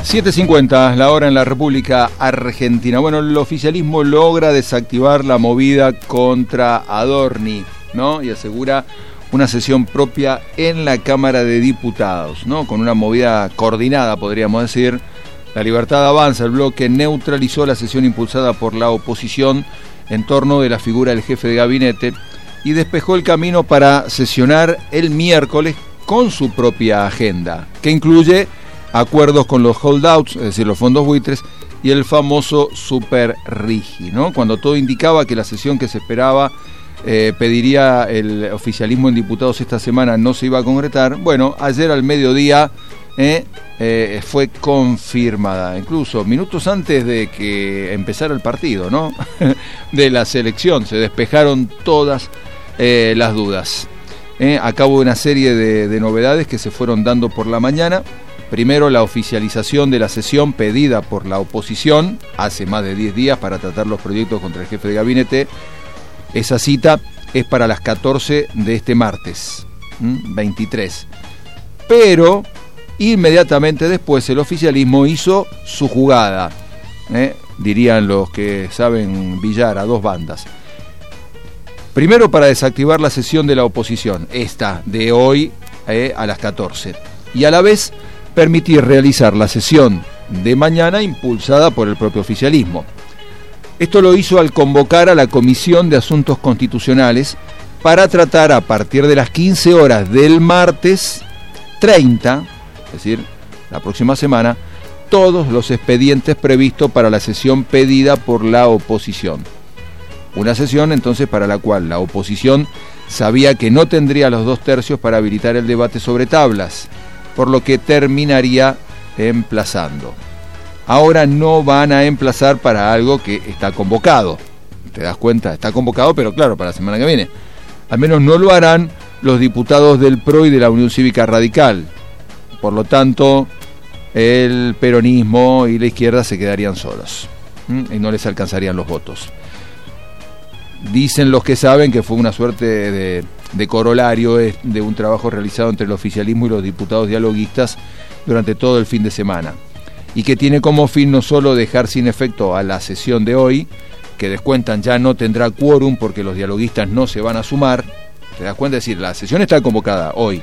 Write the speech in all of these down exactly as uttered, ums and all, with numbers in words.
siete cincuenta, la hora en la República Argentina. Bueno, el oficialismo logra desactivar la movida contra Adorni, ¿no? Y asegura una sesión propia en la Cámara de Diputados, ¿no? Con una movida coordinada, podríamos decir. La Libertad Avanza, el bloque, neutralizó la sesión impulsada por la oposición en torno de la figura del jefe de gabinete y despejó el camino para sesionar el miércoles con su propia agenda, que incluye acuerdos con los holdouts, es decir, los fondos buitres, y el famoso Super Rigi, ¿no? Cuando todo indicaba que la sesión que se esperaba eh, pediría el oficialismo en diputados esta semana no se iba a concretar, bueno, ayer al mediodía eh, eh, fue confirmada, incluso minutos antes de que empezara el partido, ¿no? de la selección, se despejaron todas eh, las dudas. Eh, a cabo de una serie de, de novedades que se fueron dando por la mañana. Primero, la oficialización de la sesión pedida por la oposición hace más de diez días para tratar los proyectos contra el jefe de gabinete. Esa cita es para las catorce de este martes, veintitrés. Pero inmediatamente después el oficialismo hizo su jugada, ¿eh? dirían los que saben billar, a dos bandas. Primero, para desactivar la sesión de la oposición, esta de hoy eh, a las catorce, y a la vez permitir realizar la sesión de mañana impulsada por el propio oficialismo. Esto lo hizo al convocar a la Comisión de Asuntos Constitucionales para tratar a partir de las quince horas del martes treinta, es decir, la próxima semana, todos los expedientes previstos para la sesión pedida por la oposición. Una sesión entonces para la cual la oposición sabía que no tendría los dos tercios para habilitar el debate sobre tablas, por lo que terminaría emplazando. Ahora no van a emplazar para algo que está convocado. ¿Te das cuenta? Está convocado, pero claro, para la semana que viene. Al menos no lo harán los diputados del P R O y de la Unión Cívica Radical. Por lo tanto, el peronismo y la izquierda se quedarían solos, ¿m? y no les alcanzarían los votos. Dicen los que saben que fue una suerte de, de corolario de un trabajo realizado entre el oficialismo y los diputados dialoguistas durante todo el fin de semana, y que tiene como fin no solo dejar sin efecto a la sesión de hoy, que descuentan ya no tendrá quórum porque los dialoguistas no se van a sumar. ¿Te das cuenta? Es decir, la sesión está convocada hoy.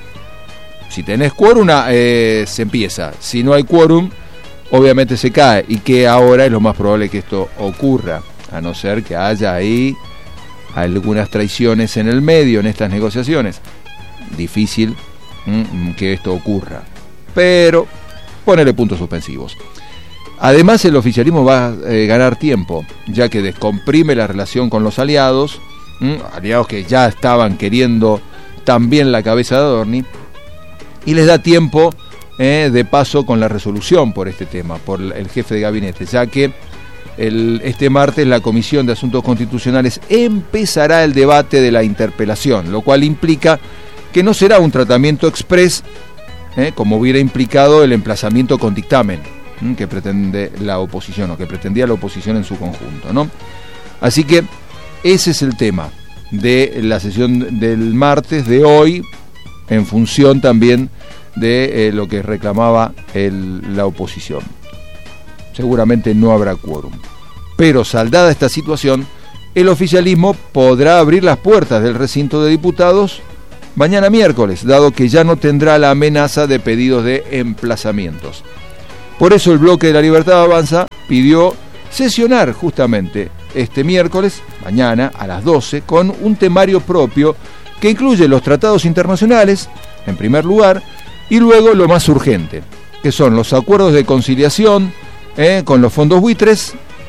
Si tenés quórum, eh, se empieza. Si no hay quórum, obviamente se cae, y que ahora es lo más probable que esto ocurra, a no ser que haya ahí algunas traiciones en el medio en estas negociaciones. Difícil mm, que esto ocurra, pero ponele puntos suspensivos. Además, el oficialismo va a eh, ganar tiempo, ya que descomprime la relación con los aliados, mm, aliados que ya estaban queriendo también la cabeza de Adorni, y les da tiempo eh, de paso con la resolución por este tema, por el jefe de gabinete, ya que El, este martes la Comisión de Asuntos Constitucionales empezará el debate de la interpelación, lo cual implica que no será un tratamiento exprés, eh, como hubiera implicado el emplazamiento con dictamen eh, que pretende la oposición, o que pretendía la oposición en su conjunto, ¿no? Así que ese es el tema de la sesión del martes de hoy, en función también de eh, lo que reclamaba el, la oposición. Seguramente no habrá quórum. Pero saldada esta situación, el oficialismo podrá abrir las puertas del recinto de diputados mañana miércoles, dado que ya no tendrá la amenaza de pedidos de emplazamientos. Por eso el bloque de la Libertad Avanza pidió sesionar justamente este miércoles, mañana a las doce, con un temario propio que incluye los tratados internacionales, en primer lugar, y luego lo más urgente, que son los acuerdos de conciliación, Eh, con los fondos buitres,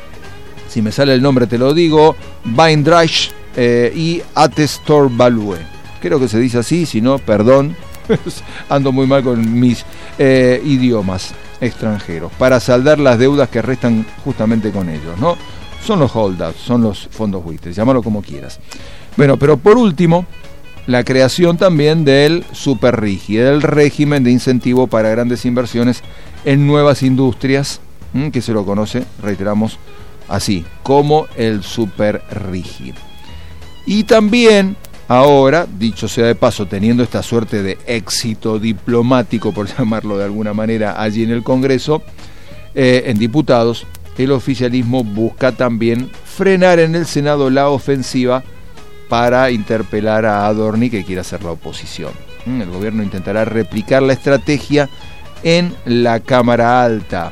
si me sale el nombre te lo digo, Weinreich eh, y Attestor Value. Creo que se dice así, si no, perdón, ando muy mal con mis eh, idiomas extranjeros, para saldar las deudas que restan justamente con ellos, ¿no? Son los holdouts, son los fondos buitres, llámalo como quieras. Bueno, pero por último, la creación también del Super Rigi, del régimen de incentivo para grandes inversiones en nuevas industrias, que se lo conoce, reiteramos, así, como el Super Rigi. Y también ahora, dicho sea de paso, teniendo esta suerte de éxito diplomático, por llamarlo de alguna manera, allí en el Congreso, eh, en diputados, el oficialismo busca también frenar en el Senado la ofensiva para interpelar a Adorni, que quiere hacer la oposición. El gobierno intentará replicar la estrategia en la Cámara Alta.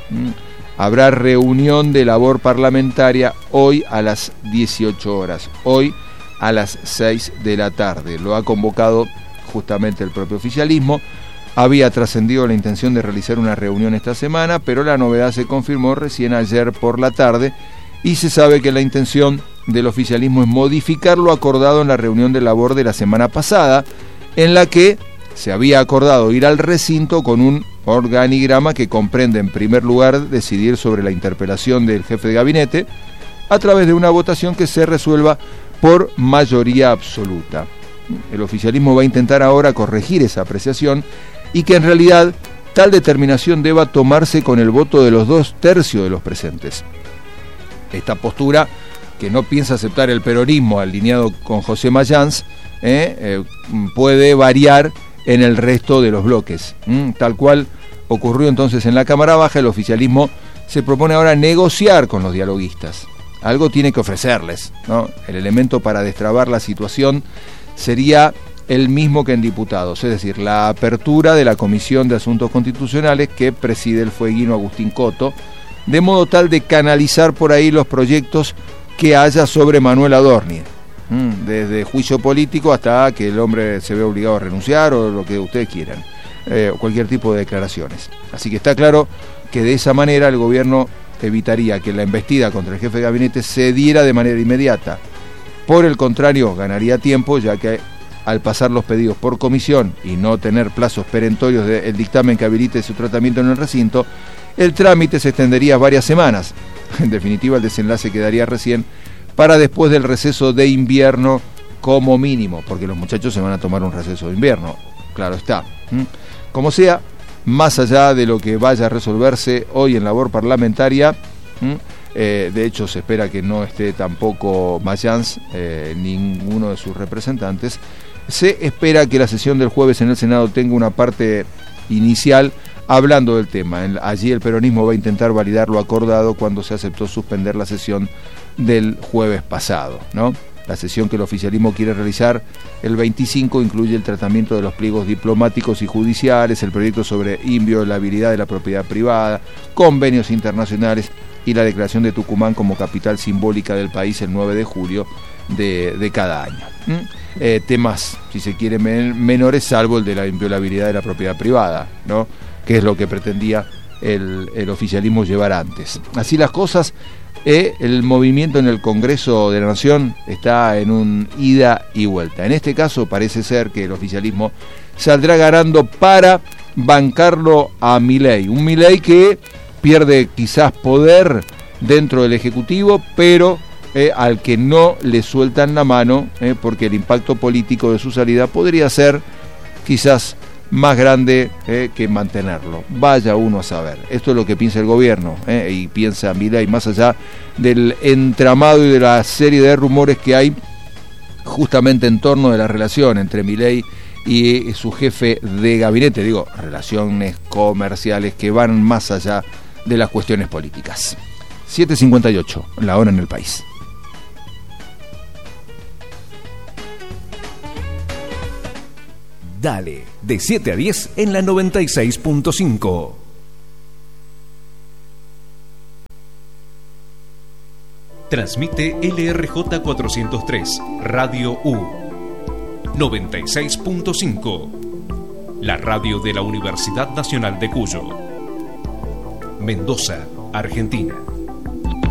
Habrá reunión de labor parlamentaria hoy a las dieciocho horas, hoy a las seis de la tarde. Lo ha convocado justamente el propio oficialismo. Había trascendido la intención de realizar una reunión esta semana, pero la novedad se confirmó recién ayer por la tarde y se sabe que la intención del oficialismo es modificar lo acordado en la reunión de labor de la semana pasada, en la que se había acordado ir al recinto con un organigrama que comprende, en primer lugar, decidir sobre la interpelación del jefe de gabinete a través de una votación que se resuelva por mayoría absoluta. El oficialismo va a intentar ahora corregir esa apreciación y que en realidad tal determinación deba tomarse con el voto de los dos tercios de los presentes. Esta postura, que no piensa aceptar el peronismo alineado con José Mayans, eh, eh, puede variar en el resto de los bloques. ¿Mm? Tal cual ocurrió entonces en la Cámara Baja, el oficialismo se propone ahora negociar con los dialoguistas. Algo tiene que ofrecerles, ¿no? El elemento para destrabar la situación sería el mismo que en diputados, es decir, la apertura de la Comisión de Asuntos Constitucionales que preside el fueguino Agustín Coto, de modo tal de canalizar por ahí los proyectos que haya sobre Manuel Adorni, desde juicio político hasta que el hombre se vea obligado a renunciar o lo que ustedes quieran, eh, cualquier tipo de declaraciones. Así que está claro que de esa manera el gobierno evitaría que la embestida contra el jefe de gabinete se diera de manera inmediata. Por el contrario, ganaría tiempo, ya que al pasar los pedidos por comisión y no tener plazos perentorios del dictamen que habilite su tratamiento en el recinto, el trámite se extendería varias semanas. En definitiva, el desenlace quedaría recién para después del receso de invierno como mínimo, porque los muchachos se van a tomar un receso de invierno, claro está. Como sea, más allá de lo que vaya a resolverse hoy en labor parlamentaria, eh, de hecho se espera que no esté tampoco Mayans, eh, ninguno de sus representantes, se espera que la sesión del jueves en el Senado tenga una parte inicial hablando del tema. Allí el peronismo va a intentar validar lo acordado cuando se aceptó suspender la sesión del jueves pasado, ¿no? La sesión que el oficialismo quiere realizar el veinticinco incluye el tratamiento de los pliegos diplomáticos y judiciales, el proyecto sobre inviolabilidad de la propiedad privada, convenios internacionales y la declaración de Tucumán como capital simbólica del país el nueve de julio de, de cada año. ¿Mm? Eh, temas, si se quiere, men- menores, salvo el de la inviolabilidad de la propiedad privada, ¿no? Que es lo que pretendía el, el oficialismo llevar antes. Así las cosas, eh, el movimiento en el Congreso de la Nación está en un ida y vuelta. En este caso parece ser que el oficialismo saldrá ganando para bancarlo a Milei, un Milei que pierde quizás poder dentro del Ejecutivo, pero eh, al que no le sueltan la mano, eh, porque el impacto político de su salida podría ser quizás más grande eh, que mantenerlo. Vaya uno a saber. Esto es lo que piensa el gobierno, eh, y piensa Milei, más allá del entramado y de la serie de rumores que hay justamente en torno de la relación entre Milei y su jefe de gabinete, digo, relaciones comerciales que van más allá de las cuestiones políticas. siete cincuenta y ocho, la hora en el país. Dale, de siete a diez en la noventa y seis punto cinco. Transmite L R J cuatrocientos tres, Radio U, noventa y seis punto cinco, la radio de la Universidad Nacional de Cuyo, Mendoza, Argentina.